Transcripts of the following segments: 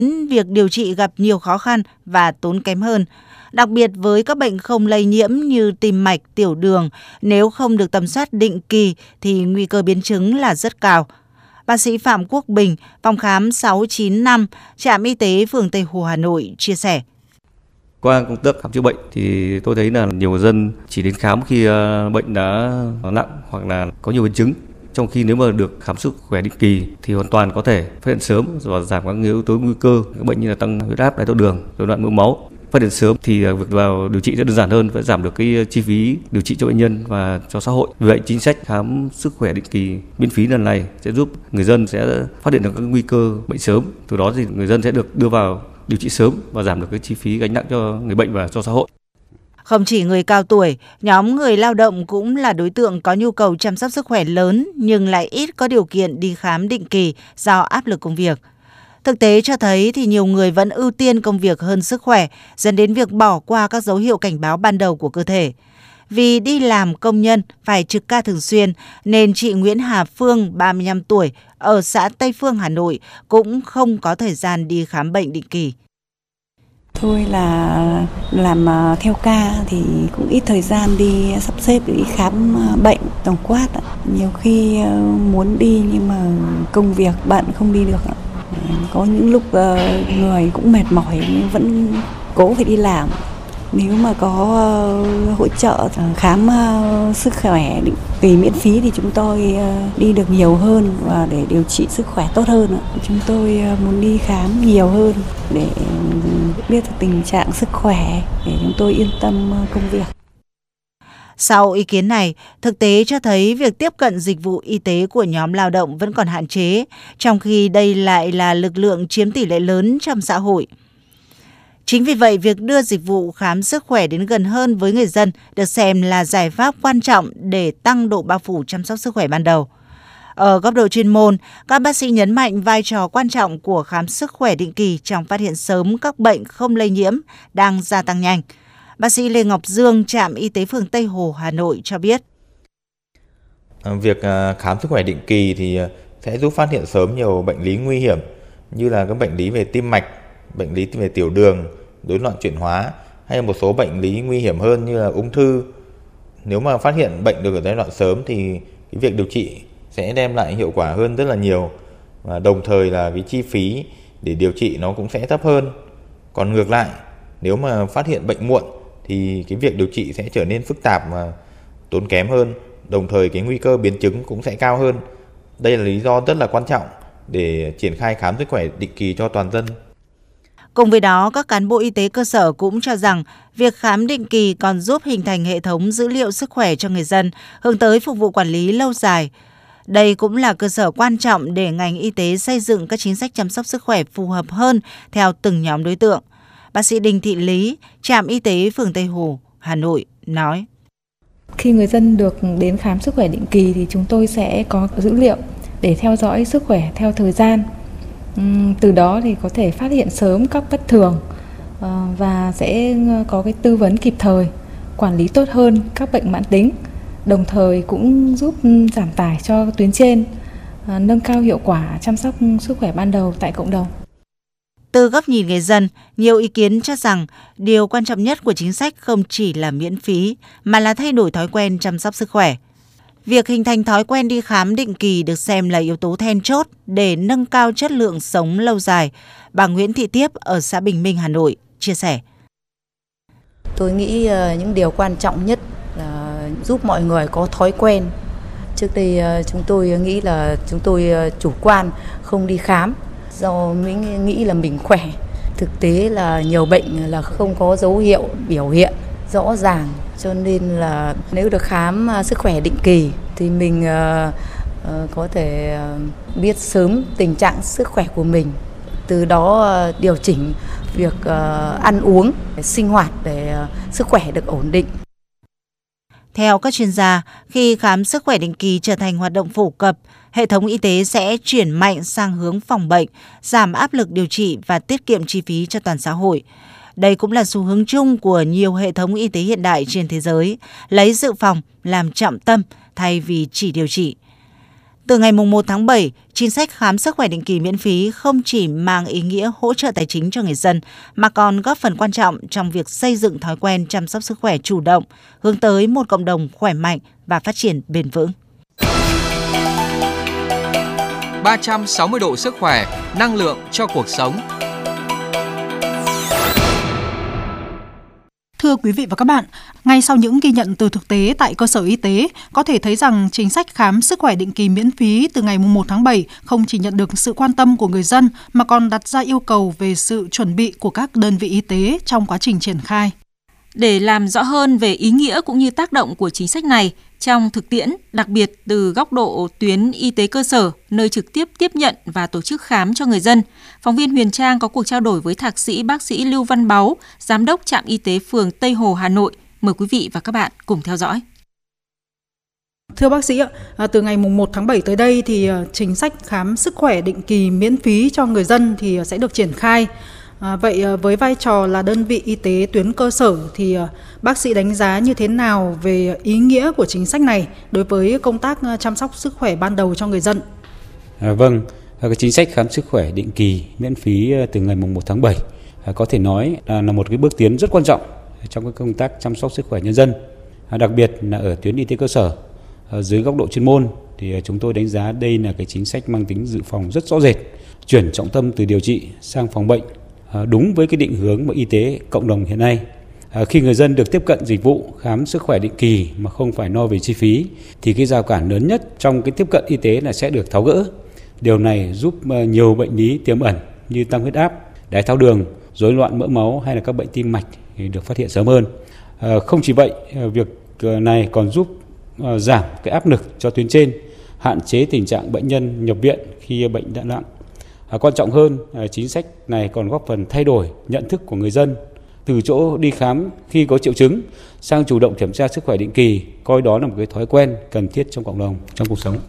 việc điều trị gặp nhiều khó khăn và tốn kém hơn. Đặc biệt với các bệnh không lây nhiễm như tim mạch, tiểu đường, nếu không được tầm soát định kỳ thì nguy cơ biến chứng là rất cao. Bác sĩ Phạm Quốc Bình, phòng khám 695, trạm y tế phường Tây Hồ, Hà Nội chia sẻ. Qua công tác khám chữa bệnh thì tôi thấy là nhiều người dân chỉ đến khám khi bệnh đã nặng hoặc là có nhiều biến chứng. Trong khi nếu mà được khám sức khỏe định kỳ thì hoàn toàn có thể phát hiện sớm và giảm các yếu tố nguy cơ các bệnh như là tăng huyết áp, đái tháo đường, rối loạn mỡ máu. Phát hiện sớm thì việc vào điều trị sẽ đơn giản hơn và giảm được cái chi phí điều trị cho bệnh nhân và cho xã hội. Vì vậy chính sách khám sức khỏe định kỳ miễn phí lần này sẽ giúp người dân sẽ phát hiện được các nguy cơ bệnh sớm. Từ đó thì người dân sẽ được đưa vào điều trị sớm và giảm được cái chi phí gánh nặng cho người bệnh và cho xã hội. Không chỉ người cao tuổi, nhóm người lao động cũng là đối tượng có nhu cầu chăm sóc sức khỏe lớn nhưng lại ít có điều kiện đi khám định kỳ do áp lực công việc. Thực tế cho thấy thì nhiều người vẫn ưu tiên công việc hơn sức khỏe, dẫn đến việc bỏ qua các dấu hiệu cảnh báo ban đầu của cơ thể. Vì đi làm công nhân phải trực ca thường xuyên nên chị Nguyễn Hà Phương, 35 tuổi, ở xã Tây Phương, Hà Nội cũng không có thời gian đi khám bệnh định kỳ. Tôi là làm theo ca thì cũng ít thời gian đi sắp xếp để đi khám bệnh tổng quát. Nhiều khi muốn đi nhưng mà công việc bận không đi được. Có những lúc người cũng mệt mỏi nhưng vẫn cố phải đi làm. Nếu mà có hỗ trợ khám sức khỏe định kỳ miễn phí thì chúng tôi đi được nhiều hơn và để điều trị sức khỏe tốt hơn. Chúng tôi muốn đi khám nhiều hơn để biết được tình trạng sức khỏe để chúng tôi yên tâm công việc. Sau ý kiến này, thực tế cho thấy việc tiếp cận dịch vụ y tế của nhóm lao động vẫn còn hạn chế, trong khi đây lại là lực lượng chiếm tỷ lệ lớn trong xã hội. Chính vì vậy, việc đưa dịch vụ khám sức khỏe đến gần hơn với người dân được xem là giải pháp quan trọng để tăng độ bao phủ chăm sóc sức khỏe ban đầu. Ở góc độ chuyên môn, các bác sĩ nhấn mạnh vai trò quan trọng của khám sức khỏe định kỳ trong phát hiện sớm các bệnh không lây nhiễm đang gia tăng nhanh. Bác sĩ Lê Ngọc Dương, trạm y tế phường Tây Hồ, Hà Nội cho biết. Việc khám sức khỏe định kỳ thì sẽ giúp phát hiện sớm nhiều bệnh lý nguy hiểm như là các bệnh lý về tim mạch, bệnh lý về tiểu đường, rối loạn chuyển hóa hay là một số bệnh lý nguy hiểm hơn như là ung thư. Nếu mà phát hiện bệnh được ở giai đoạn sớm thì cái việc điều trị sẽ đem lại hiệu quả hơn rất là nhiều và đồng thời là cái chi phí để điều trị nó cũng sẽ thấp hơn. Còn ngược lại, nếu mà phát hiện bệnh muộn thì cái việc điều trị sẽ trở nên phức tạp và tốn kém hơn, đồng thời cái nguy cơ biến chứng cũng sẽ cao hơn. Đây là lý do rất là quan trọng để triển khai khám sức khỏe định kỳ cho toàn dân. Cùng với đó, các cán bộ y tế cơ sở cũng cho rằng việc khám định kỳ còn giúp hình thành hệ thống dữ liệu sức khỏe cho người dân, hướng tới phục vụ quản lý lâu dài. Đây cũng là cơ sở quan trọng để ngành y tế xây dựng các chính sách chăm sóc sức khỏe phù hợp hơn theo từng nhóm đối tượng. Bác sĩ Đinh Thị Lý, trạm y tế phường Tây Hồ, Hà Nội nói. Khi người dân được đến khám sức khỏe định kỳ thì chúng tôi sẽ có dữ liệu để theo dõi sức khỏe theo thời gian. Từ đó thì có thể phát hiện sớm các bất thường và sẽ có cái tư vấn kịp thời, quản lý tốt hơn các bệnh mãn tính, đồng thời cũng giúp giảm tải cho tuyến trên, nâng cao hiệu quả chăm sóc sức khỏe ban đầu tại cộng đồng. Từ góc nhìn người dân, nhiều ý kiến cho rằng điều quan trọng nhất của chính sách không chỉ là miễn phí mà là thay đổi thói quen chăm sóc sức khỏe. Việc hình thành thói quen đi khám định kỳ được xem là yếu tố then chốt để nâng cao chất lượng sống lâu dài. Bà Nguyễn Thị Tiếp ở xã Bình Minh, Hà Nội chia sẻ. Tôi nghĩ những điều quan trọng nhất là giúp mọi người có thói quen. Trước đây chúng tôi nghĩ là chúng tôi chủ quan không đi khám do mình nghĩ là mình khỏe. Thực tế là nhiều bệnh là không có dấu hiệu biểu hiện rõ ràng, cho nên là nếu được khám sức khỏe định kỳ thì mình có thể biết sớm tình trạng sức khỏe của mình, từ đó điều chỉnh việc ăn uống, sinh hoạt để sức khỏe được ổn định. Theo các chuyên gia, khi khám sức khỏe định kỳ trở thành hoạt động phổ cập, hệ thống y tế sẽ chuyển mạnh sang hướng phòng bệnh, giảm áp lực điều trị và tiết kiệm chi phí cho toàn xã hội. Đây cũng là xu hướng chung của nhiều hệ thống y tế hiện đại trên thế giới, lấy dự phòng làm trọng tâm thay vì chỉ điều trị. Từ ngày 1 tháng 7, chính sách khám sức khỏe định kỳ miễn phí không chỉ mang ý nghĩa hỗ trợ tài chính cho người dân, mà còn góp phần quan trọng trong việc xây dựng thói quen chăm sóc sức khỏe chủ động, hướng tới một cộng đồng khỏe mạnh và phát triển bền vững. 360 độ sức khỏe, năng lượng cho cuộc sống. Thưa quý vị và các bạn, ngay sau những ghi nhận từ thực tế tại cơ sở y tế, có thể thấy rằng chính sách khám sức khỏe định kỳ miễn phí từ ngày 1 tháng 7 không chỉ nhận được sự quan tâm của người dân mà còn đặt ra yêu cầu về sự chuẩn bị của các đơn vị y tế trong quá trình triển khai. Để làm rõ hơn về ý nghĩa cũng như tác động của chính sách này trong thực tiễn, đặc biệt từ góc độ tuyến y tế cơ sở, nơi trực tiếp tiếp nhận và tổ chức khám cho người dân, phóng viên Huyền Trang có cuộc trao đổi với Thạc sĩ bác sĩ Lưu Văn Báu, Giám đốc trạm y tế phường Tây Hồ, Hà Nội. Mời quý vị và các bạn cùng theo dõi. Thưa bác sĩ, từ ngày 1 tháng 7 tới đây thì chính sách khám sức khỏe định kỳ miễn phí cho người dân thì sẽ được triển khai. Vậy với vai trò là đơn vị y tế tuyến cơ sở thì bác sĩ đánh giá như thế nào về ý nghĩa của chính sách này đối với công tác chăm sóc sức khỏe ban đầu cho người dân? Vâng, cái chính sách khám sức khỏe định kỳ miễn phí từ ngày 1 tháng 7 có thể nói là một cái bước tiến rất quan trọng trong cái công tác chăm sóc sức khỏe nhân dân, đặc biệt là ở tuyến y tế cơ sở. Dưới góc độ chuyên môn thì chúng tôi đánh giá đây là cái chính sách mang tính dự phòng rất rõ rệt, chuyển trọng tâm từ điều trị sang phòng bệnh, đúng với cái định hướng mà y tế cộng đồng hiện nay. Khi người dân được tiếp cận dịch vụ khám sức khỏe định kỳ mà không phải lo về chi phí thì cái rào cản lớn nhất trong cái tiếp cận y tế là sẽ được tháo gỡ. Điều này giúp nhiều bệnh lý tiềm ẩn như tăng huyết áp, đái tháo đường, rối loạn mỡ máu hay là các bệnh tim mạch được phát hiện sớm hơn. Không chỉ vậy, việc này còn giúp giảm cái áp lực cho tuyến trên, hạn chế tình trạng bệnh nhân nhập viện khi bệnh đã nặng. Quan trọng hơn, chính sách này còn góp phần thay đổi nhận thức của người dân từ chỗ đi khám khi có triệu chứng sang chủ động kiểm tra sức khỏe định kỳ, coi đó là một cái thói quen cần thiết trong cộng đồng, trong cuộc sống.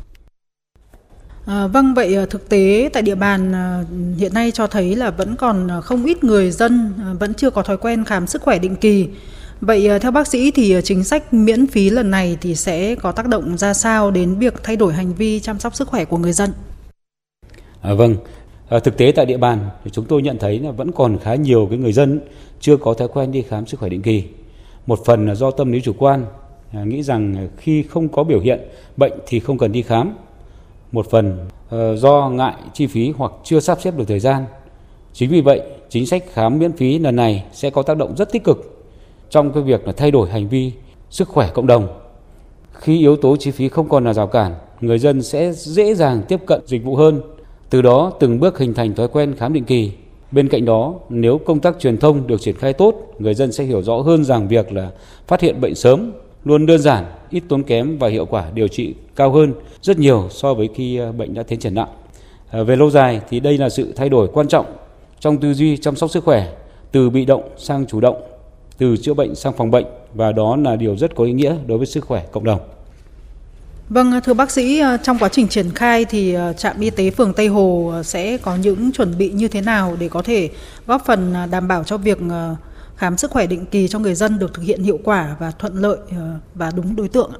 Vâng, vậy thực tế tại địa bàn hiện nay cho thấy là vẫn còn không ít người dân vẫn chưa có thói quen khám sức khỏe định kỳ. Vậy theo bác sĩ thì chính sách miễn phí lần này thì sẽ có tác động ra sao đến việc thay đổi hành vi chăm sóc sức khỏe của người dân? Vâng, thực tế tại địa bàn thì chúng tôi nhận thấy là vẫn còn khá nhiều cái người dân chưa có thói quen đi khám sức khỏe định kỳ. Một phần là do tâm lý chủ quan, nghĩ rằng khi không có biểu hiện bệnh thì không cần đi khám. Một phần do ngại chi phí hoặc chưa sắp xếp được thời gian. Chính vì vậy, chính sách khám miễn phí lần này sẽ có tác động rất tích cực trong cái việc là thay đổi hành vi sức khỏe cộng đồng. Khi yếu tố chi phí không còn là rào cản, người dân sẽ dễ dàng tiếp cận dịch vụ hơn. Từ đó từng bước hình thành thói quen khám định kỳ. Bên cạnh đó, nếu công tác truyền thông được triển khai tốt, người dân sẽ hiểu rõ hơn rằng việc là phát hiện bệnh sớm luôn đơn giản, ít tốn kém và hiệu quả điều trị cao hơn rất nhiều so với khi bệnh đã tiến triển nặng. Về lâu dài thì đây là sự thay đổi quan trọng trong tư duy chăm sóc sức khỏe, từ bị động sang chủ động, từ chữa bệnh sang phòng bệnh, và đó là điều rất có ý nghĩa đối với sức khỏe cộng đồng. Vâng, thưa bác sĩ, trong quá trình triển khai thì trạm y tế phường Tây Hồ sẽ có những chuẩn bị như thế nào để có thể góp phần đảm bảo cho việc khám sức khỏe định kỳ cho người dân được thực hiện hiệu quả và thuận lợi và đúng đối tượng?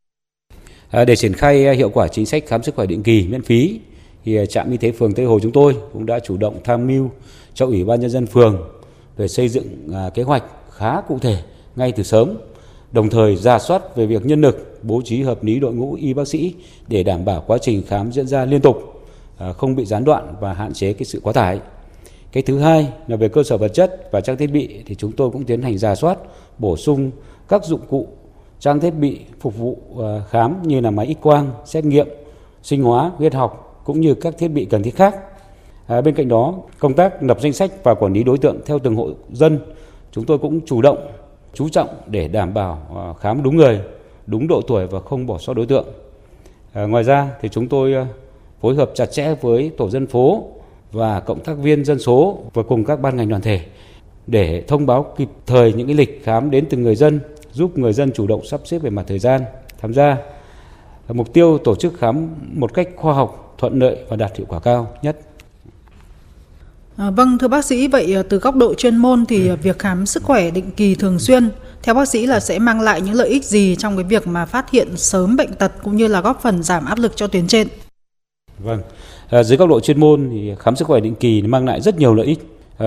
Để triển khai hiệu quả chính sách khám sức khỏe định kỳ miễn phí thì trạm y tế phường Tây Hồ chúng tôi cũng đã chủ động tham mưu cho Ủy ban Nhân dân phường về xây dựng kế hoạch khá cụ thể ngay từ sớm, đồng thời rà soát về việc nhân lực, bố trí hợp lý đội ngũ y bác sĩ để đảm bảo quá trình khám diễn ra liên tục, không bị gián đoạn và hạn chế cái sự quá tải. Cái thứ hai là về cơ sở vật chất và trang thiết bị thì chúng tôi cũng tiến hành rà soát, bổ sung các dụng cụ, trang thiết bị phục vụ khám như là máy X quang, xét nghiệm, sinh hóa, huyết học cũng như các thiết bị cần thiết khác. Bên cạnh đó, công tác lập danh sách và quản lý đối tượng theo từng hộ dân, chúng tôi cũng chủ động, chú trọng để đảm bảo khám đúng người, đúng độ tuổi và không bỏ sót đối tượng. Ngoài ra thì chúng tôi phối hợp chặt chẽ với tổ dân phố và cộng tác viên dân số và cùng các ban ngành đoàn thể để thông báo kịp thời những cái lịch khám đến từng người dân, giúp người dân chủ động sắp xếp về mặt thời gian tham gia. Mục tiêu tổ chức khám một cách khoa học, thuận lợi và đạt hiệu quả cao nhất. Vâng, thưa bác sĩ, vậy từ góc độ chuyên môn thì việc khám sức khỏe định kỳ thường xuyên Theo bác sĩ là sẽ mang lại những lợi ích gì trong cái việc mà phát hiện sớm bệnh tật cũng như là góp phần giảm áp lực cho tuyến trên? Vâng, dưới góc độ chuyên môn thì khám sức khỏe định kỳ mang lại rất nhiều lợi ích.